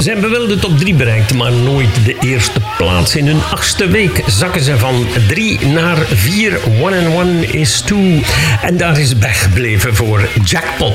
Ze hebben wel de top 3 bereikt, maar nooit de eerste plaats. In hun 8e week zakken ze van 3 naar 4. 1 and 1 is 2. En daar is bij gebleven voor Jackpot.